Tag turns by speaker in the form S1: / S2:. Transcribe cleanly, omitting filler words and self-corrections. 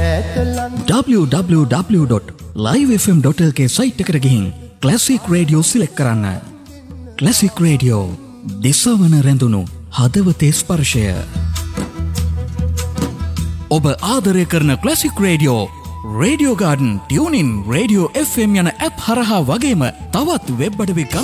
S1: www.livefm.lk site එකට ගිහින් classic radio select කරන්න. ක්ලාසික් රේඩියෝ දිසවන රැඳුණු හදවතේ ස්පර්ශය. ඔබ ආදරය කරන classic radio radio garden, tuning, radio FM යන ඇප් හරහා වගේම තවත් වෙබ් අඩවි